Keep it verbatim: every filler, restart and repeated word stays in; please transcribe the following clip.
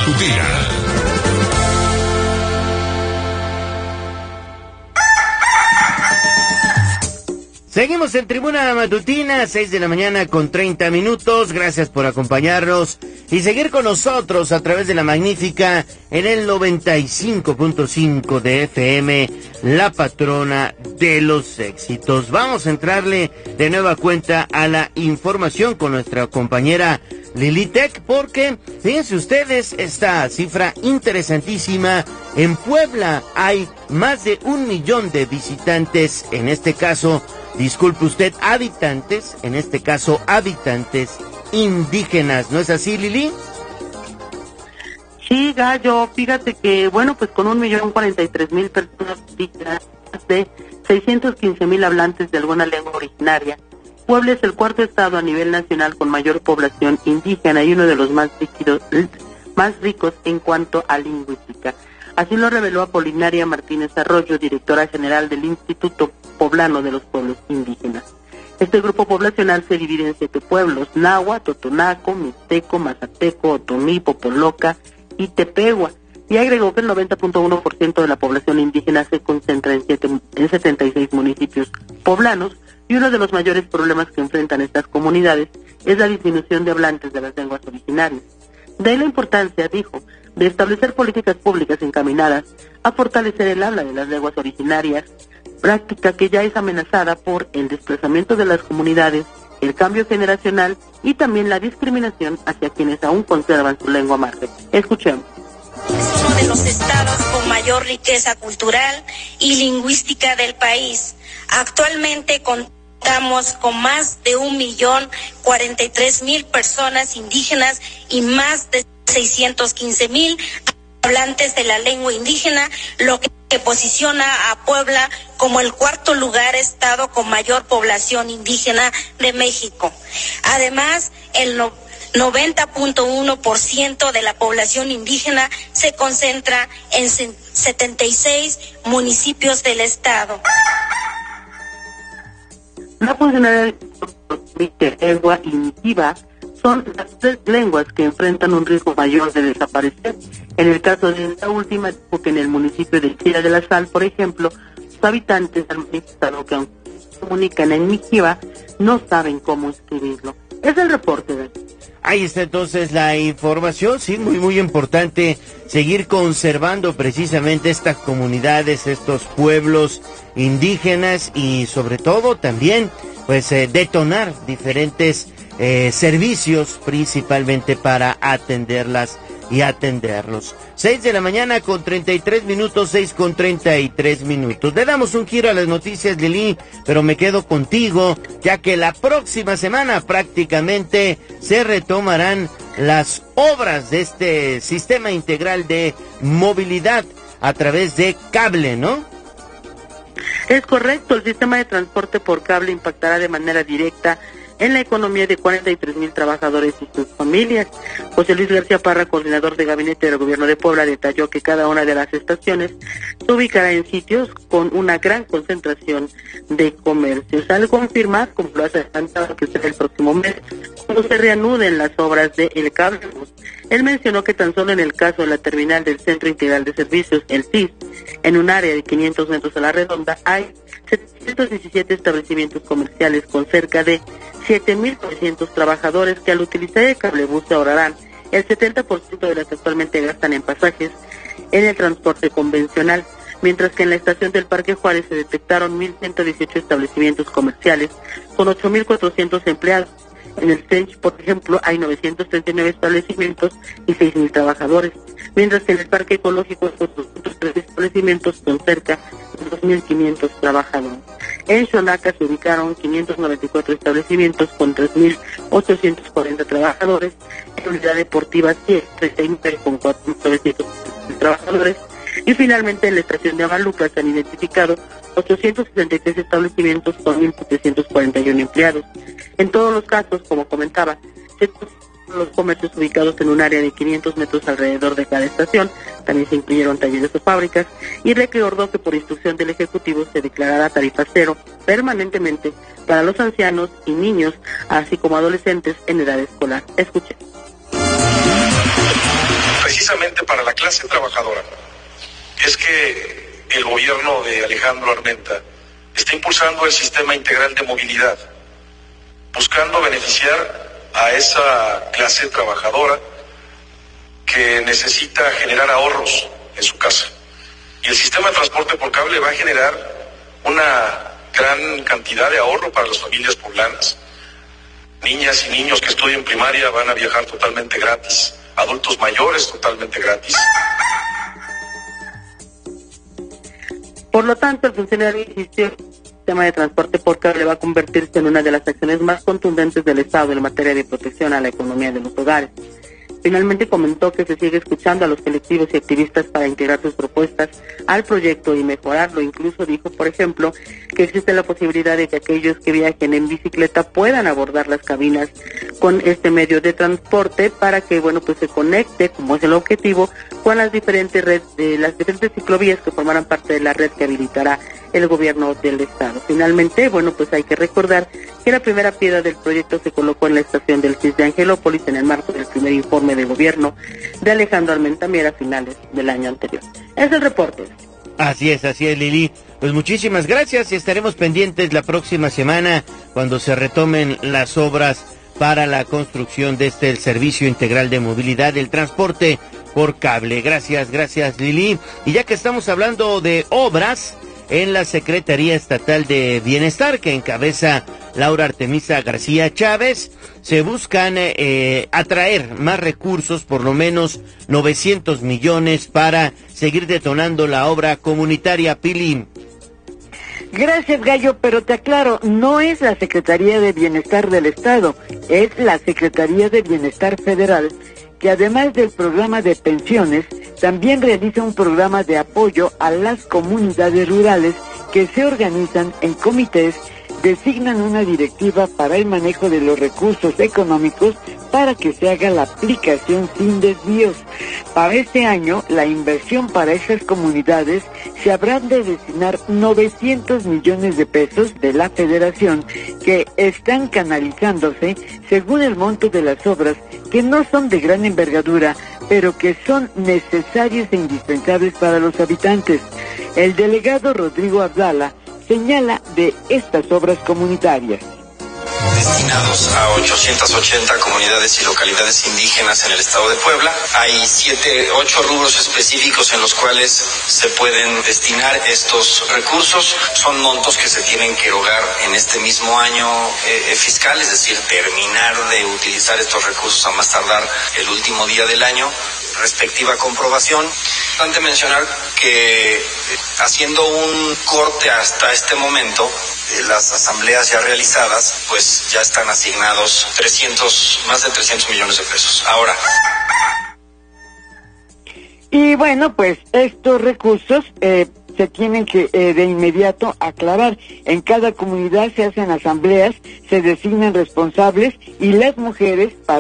matutina. Seguimos en Tribuna Matutina, seis de la mañana con treinta minutos. Gracias por acompañarnos y seguir con nosotros a través de la magnífica en el noventa y cinco punto cinco de F M, la patrona de los éxitos. Vamos a entrarle de nueva cuenta a la información con nuestra compañera Lili Tech, porque fíjense ustedes esta cifra interesantísima. En Puebla hay más de un millón de visitantes, en este caso, disculpe usted, habitantes, en este caso habitantes indígenas, ¿no es así, Lili? Sí, Gallo, fíjate que, bueno, pues con un millón cuarenta y tres mil personas indígenas, de seiscientos quince mil hablantes de alguna lengua originaria, Puebla es el cuarto estado a nivel nacional con mayor población indígena y uno de los más líquidos, más ricos en cuanto a lingüística. Así lo reveló Apolinaria Martínez Arroyo, directora general del Instituto Poblano de los Pueblos Indígenas. Este grupo poblacional se divide en siete pueblos: Náhuatl, Totonaco, Mixteco, Mazateco, Otomí, Popoloca y Tepehua, y agregó que el noventa punto uno por ciento de la población indígena se concentra en, siete, en setenta y seis municipios poblanos, y uno de los mayores problemas que enfrentan estas comunidades es la disminución de hablantes de las lenguas originarias. De ahí la importancia, dijo, de establecer políticas públicas encaminadas a fortalecer el habla de las lenguas originarias, práctica que ya es amenazada por el desplazamiento de las comunidades, el cambio generacional y también la discriminación hacia quienes aún conservan su lengua madre. Escuchemos. Es uno de los estados con mayor riqueza cultural y lingüística del país. Actualmente contamos con más de un millón cuarenta y tres mil personas indígenas y más de seiscientos quince mil hablantes de la lengua indígena, lo que posiciona a Puebla como el cuarto lugar estado con mayor población indígena de México. Además, el no, noventa punto uno por ciento de la población indígena se concentra en setenta y seis municipios del estado. La funcionaria de lengua inditiva son las tres lenguas que enfrentan un riesgo mayor de desaparecer. En el caso de esta última, dijo que en el municipio de Chira de la Sal, por ejemplo, sus habitantes han manifestado que aunque se comunican en mijiva, no saben cómo escribirlo. Es el reporte de... Ahí está entonces la información, sí, muy muy importante seguir conservando precisamente estas comunidades, estos pueblos indígenas y sobre todo también pues eh, detonar diferentes eh, servicios principalmente para atenderlas y atenderlos. Seis de la mañana con treinta y tres minutos, seis con treinta y tres minutos. Le damos un giro a las noticias, Lili, pero me quedo contigo, ya que la próxima semana prácticamente se retomarán las obras de este sistema integral de movilidad a través de cable, ¿no? Es correcto, el sistema de transporte por cable impactará de manera directa en la economía de cuarenta y tres mil trabajadores y sus familias. José Luis García Parra, coordinador de gabinete del gobierno de Puebla, detalló que cada una de las estaciones se ubicará en sitios con una gran concentración de comercios. Al confirmar, como lo hace adelantado, que será el próximo mes, cuando se reanuden las obras de El Cable Bus. Él mencionó que tan solo en el caso de la terminal del Centro Integral de Servicios, el C I S, en un área de quinientos metros a la redonda, hay setecientos diecisiete establecimientos comerciales con cerca de siete mil trescientos trabajadores que al utilizar el cablebús se ahorrarán el setenta por ciento de las que actualmente gastan en pasajes en el transporte convencional, mientras que en la estación del Parque Juárez se detectaron mil ciento dieciocho establecimientos comerciales con ocho mil cuatrocientos empleados. En el Tench, por ejemplo, hay novecientos treinta y nueve establecimientos y seis mil trabajadores, mientras que en el Parque Ecológico hay cuatrocientos tres establecimientos con cerca de dos mil quinientos trabajadores. En Xonaca se ubicaron quinientos noventa y cuatro establecimientos con tres mil ochocientos cuarenta trabajadores, en Unidad Deportiva treinta y nueve con cuatro mil novecientos trabajadores, y finalmente en la estación de Amaluca se han identificado ochocientos sesenta y tres establecimientos con mil setecientos cuarenta y uno empleados. En todos los casos, como comentaba, los comercios ubicados en un área de quinientos metros alrededor de cada estación, también se incluyeron talleres o fábricas, y recordó que por instrucción del Ejecutivo se declarará tarifa cero permanentemente para los ancianos y niños, así como adolescentes en edad escolar. Escuchen. Precisamente específicamente para la clase trabajadora es que el gobierno de Alejandro Armenta está impulsando el sistema integral de movilidad, buscando beneficiar a esa clase trabajadora que necesita generar ahorros en su casa. Y el sistema de transporte por cable va a generar una gran cantidad de ahorro para las familias poblanas. Niñas y niños que estudien primaria van a viajar totalmente gratis, adultos mayores totalmente gratis. Por lo tanto, el funcionario insistió que el sistema de transporte por cable va a convertirse en una de las acciones más contundentes del Estado en materia de protección a la economía de los hogares. Finalmente comentó que se sigue escuchando a los colectivos y activistas para integrar sus propuestas al proyecto y mejorarlo. Incluso dijo, por ejemplo, que existe la posibilidad de que aquellos que viajen en bicicleta puedan abordar las cabinas con este medio de transporte para que, bueno, pues se conecte, como es el objetivo, con las diferentes redes, eh, las diferentes ciclovías que formarán parte de la red que habilitará el gobierno del Estado. Finalmente, bueno, pues hay que recordar que la primera piedra del proyecto se colocó en la estación del C I S de Angelópolis en el marco del primer informe de gobierno de Alejandro Armenta Mier a finales del año anterior. Es el reporte. Así es, así es, Lili. Pues muchísimas gracias y estaremos pendientes la próxima semana cuando se retomen las obras para la construcción de este el servicio integral de movilidad del transporte por cable. Gracias, gracias, Lili. Y ya que estamos hablando de obras, en la Secretaría Estatal de Bienestar, que encabeza Laura Artemisa García Chávez, se buscan eh, atraer más recursos, por lo menos novecientos millones, para seguir detonando la obra comunitaria. Pili. Gracias, Gallo, pero te aclaro, no es la Secretaría de Bienestar del Estado, es la Secretaría de Bienestar Federal, que además del programa de pensiones, también realiza un programa de apoyo a las comunidades rurales que se organizan en comités, designan una directiva para el manejo de los recursos económicos para que se haga la aplicación sin desvíos. Para este año, la inversión para esas comunidades se habrán de destinar novecientos millones de pesos de la Federación, que están canalizándose según el monto de las obras, que no son de gran envergadura, pero que son necesarias e indispensables para los habitantes. El delegado Rodrigo Abdala señala de estas obras comunitarias. Destinados a ochocientas ochenta comunidades y localidades indígenas en el estado de Puebla. Hay siete, ocho rubros específicos en los cuales se pueden destinar estos recursos. Son montos que se tienen que erogar en este mismo año eh, fiscal, es decir, terminar de utilizar estos recursos a más tardar el último día del año, respectiva comprobación. Importante mencionar que eh, haciendo un corte hasta este momento, eh, las asambleas ya realizadas, pues ya están asignados trescientos, más de trescientos millones de pesos. Ahora. Y bueno, pues estos recursos eh, se tienen que eh, de inmediato aclarar. En cada comunidad se hacen asambleas, se designan responsables y las mujeres para